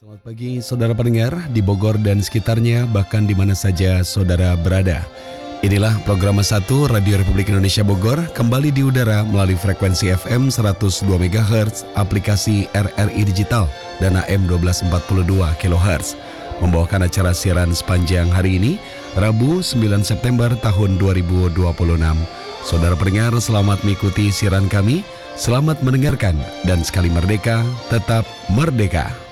Selamat pagi saudara pendengar di Bogor dan sekitarnya, bahkan di mana saja saudara berada. Inilah program 1 Radio Republik Indonesia Bogor, kembali di udara melalui frekuensi FM 102 MHz, aplikasi RRI Digital dan AM 1242 kHz. Membawakan acara siaran sepanjang hari ini, Rabu 9 September tahun 2026. Saudara pendengar, selamat mengikuti siaran kami, selamat mendengarkan, dan sekali merdeka, tetap merdeka.